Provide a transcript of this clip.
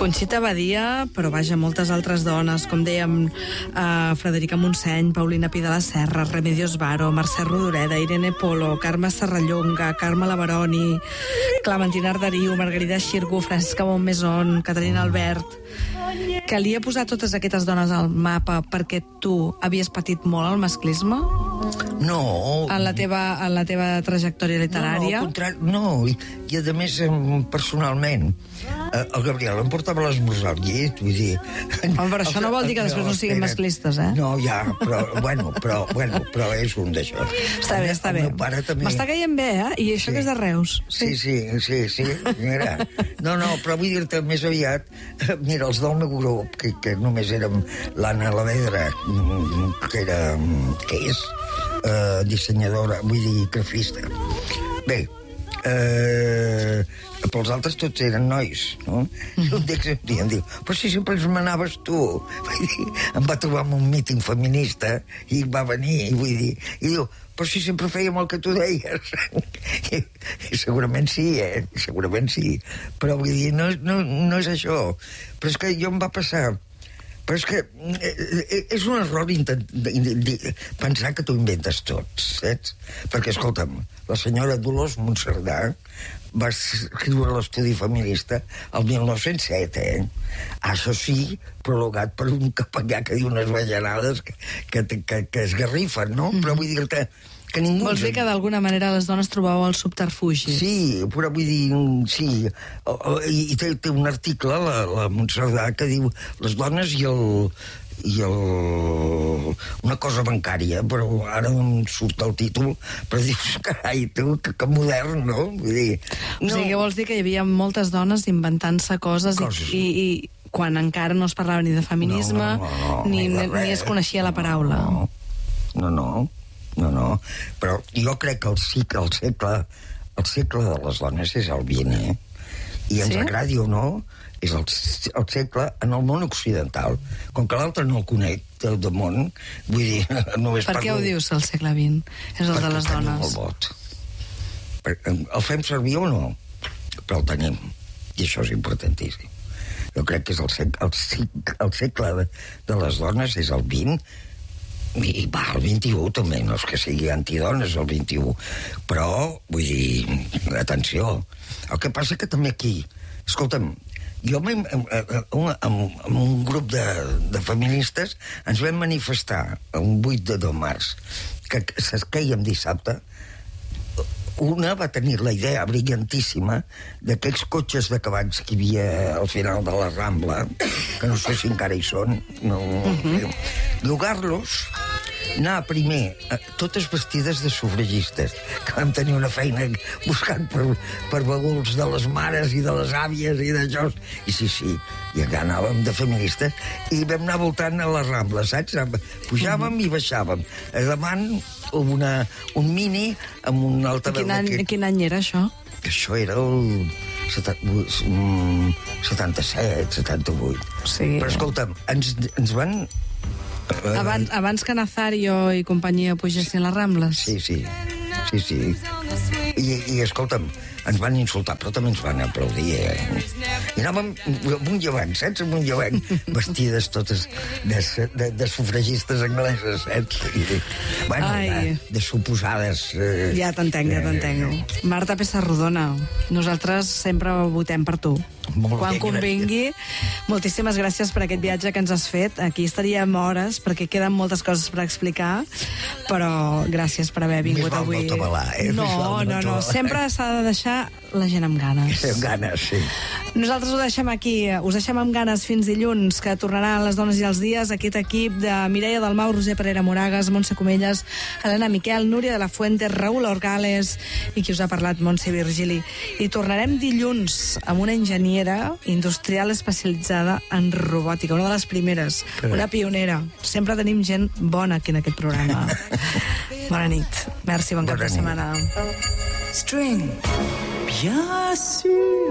Conxita Badia, però vaja, moltes altres dones, com dèiem, Frederica Montseny, Paulina Pi de la Serra, Remedios Varo, Mercè Rodoreda, Irene Polo, Carme Serrallonga, Carme Lavaroni, Clementina Arderiu, Margarida Xirgu, Francesca Montmaison, Caterina Albert. Calia posar totes aquestes dones al mapa perquè tu havies patit molt el masclisme? No. En la teva trajectòria literària? No, al contrari, no. I a més, personalment, el Gabriel em portava a l'esmorzar al llit, vull dir... Home, però això no vol dir que després no siguin masclistes, eh? No, ja, però és un d'això. Està bé, està bé. M'està caient bé, eh? I això que és de Reus. Sí, mira. No, però vull dir-te més aviat, mira, els del meu grup, que només érem l'Anna Lavedra, que és dissenyadora, vull dir, grafista. Bé, pels altres tots eren nois, no? Un dia em diu, però si sempre ens manaves tu. Vull dir, em va trobar en un míting feminista i va venir, vull dir, i diu, però si sempre fèiem el que tu deies. I segurament sí, segurament sí. Però vull dir, no és això. Però és que jo em va passar... Però és que és un error pensar que t'ho inventes tot, saps? Perquè, escolta'm, la senyora Dolors Monserdà va escriure l'estudi feminista el 1907, Això sí, prologat per un capellà que diu unes bajanades que esgarrifen, no? Però vull dir-te que ningú... Vols dir que d'alguna manera les dones trobàveu el subterfugi? Sí, però vull dir... Sí. I té un article, la Montserdà, que diu les dones i una cosa bancària, però ara em surt el títol, però dius, carai, que modern, no? Vull dir... O sigui, que vols dir que hi havia moltes dones inventant-se coses. I quan encara no es parlava ni de feminisme, ni es coneixia la paraula. No, però jo crec que el segle de les dones és el XX, i ens agradi o no, és el segle en el món occidental. Com que l'altre no el conec del món, vull dir, només parlo... Per què ho dius, el segle XX? És el de les dones. Perquè tenim el vot. El fem servir o no? Però el tenim, i això és importantíssim. Jo crec que és el segle de les dones és el XX, i va, el 21 també, no és que sigui antidones el 21, però, vull dir, atenció. El que passa que també aquí, escolta'm, jo amb un grup de feministes ens vam manifestar un 8 de març, que s'esquèiem dissabte. Una va tenir la idea brillantíssima d'aquells cotxes de cavalls que hi havia al final de la Rambla, que no sé si encara hi són, llogar-los, anar primer totes vestides de sufragistes, que vam tenir una feina buscant per baguls de les mares i de les àvies i d'això, i sí, i allà anàvem de feministes i vam anar voltant a la Rambla, saps? Pujàvem i baixàvem. Davant un mini amb un altaveu... Quin any era això? Això era el 77, 78. Sí. Però escolta'm, ens van... Abans que Nazario i companyia pugessin les Rambles? Sí. I escolta'm, ens van insultar, però també ens van aplaudir, I anàvem amunt i avall, saps? Amunt i avall, vestides totes de sufragistes angleses, saps? Bueno, de suposades... Ja t'entenc. Marta Pessarrodona, nosaltres sempre votem per tu. Quan convingui. Moltíssimes gràcies per aquest viatge que ens has fet. Aquí estaríem hores, perquè queden moltes coses per explicar, però gràcies per haver vingut avui. Més val no tabalar, No. Sempre s'ha de deixar la gent amb ganes. Amb ganes, sí. Nosaltres ho deixem aquí. Us deixem amb ganes fins dilluns, que tornaran les dones i els dies, aquest equip de Mireia Dalmau, Roser Parera Moragas, Montse Comelles, Helena Miquel, Núria de la Fuente, Raül Orgales i qui us ha parlat, Montse Virgili. I tornarem dilluns amb una enginyera industrial especialitzada en robòtica, una de les primeres, una pionera. Sempre tenim gent bona aquí en aquest programa. Bona nit. Merci, bon cap de setmana. String. Bien sûr.